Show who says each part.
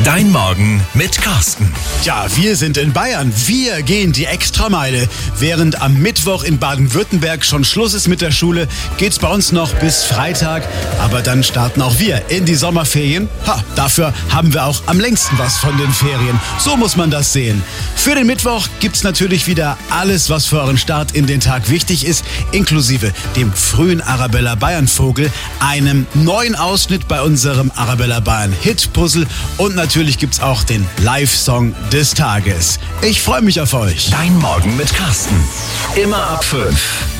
Speaker 1: Dein Morgen mit Carsten.
Speaker 2: Ja, wir sind in Bayern. Wir gehen die Extrameile. Während am Mittwoch in Baden-Württemberg schon Schluss ist mit der Schule, geht's bei uns noch bis Freitag. Aber dann starten auch wir in die Sommerferien. Dafür haben wir auch am längsten was von den Ferien. So muss man das sehen. Für den Mittwoch gibt's natürlich wieder alles, was für euren Start in den Tag wichtig ist, inklusive dem frühen Arabella Bayern Vogel, einem neuen Ausschnitt bei unserem Arabella Bayern Hit Puzzle und natürlich gibt's auch den Live-Song des Tages. Ich freue mich auf euch.
Speaker 1: Dein Morgen mit Carsten. Immer ab 5.